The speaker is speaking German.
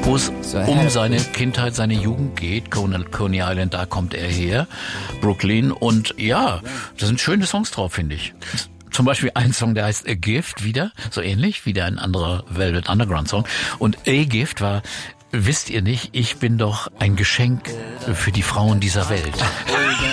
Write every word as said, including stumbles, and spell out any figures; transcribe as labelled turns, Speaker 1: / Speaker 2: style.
Speaker 1: wo es um seine Kindheit, seine Jugend geht. Coney Island, da kommt er her, Brooklyn. Und ja, da sind schöne Songs drauf, finde ich. Zum Beispiel ein Song, der heißt A Gift, wieder, so ähnlich wie der ein anderer Velvet Underground Song. Und A Gift war, wisst ihr nicht, ich bin doch ein Geschenk für die Frauen dieser Welt.